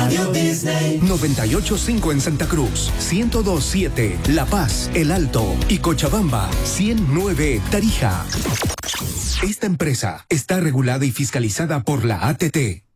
Radio Disney. 98.5 en Santa Cruz, 102.7 La Paz, El Alto y Cochabamba, 100.9 Tarija. Esta empresa está regulada y fiscalizada por la ATT.